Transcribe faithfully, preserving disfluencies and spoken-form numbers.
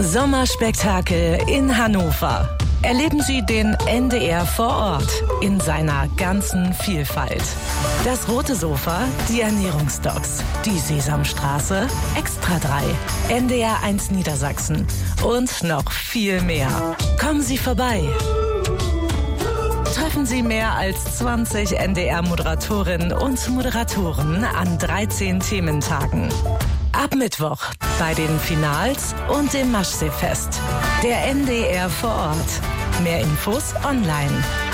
Sommerspektakel in Hannover. Erleben Sie den N D R vor Ort in seiner ganzen Vielfalt. Das Rote Sofa, die Ernährungsdocs, die Sesamstraße, Extra drei, N D R eins Niedersachsen und noch viel mehr. Kommen Sie vorbei. Treffen Sie mehr als zwanzig N D R-Moderatorinnen und Moderatoren an dreizehn Thementagen. Ab Mittwoch bei den Finals und dem Maschseefest. Der N D R vor Ort. Mehr Infos online.